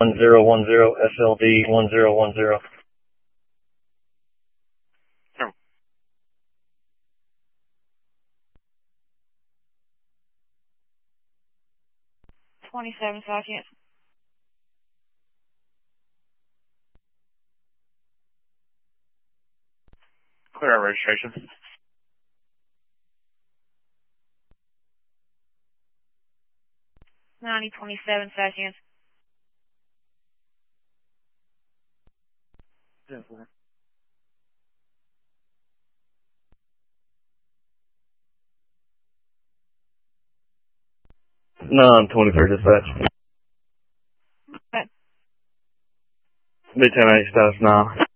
1010 SLD 1010. Sure. 27 seconds. Clear our registration. 27 seconds. Yeah. 923 dispatch. Okay. Mid 10 8 status 9.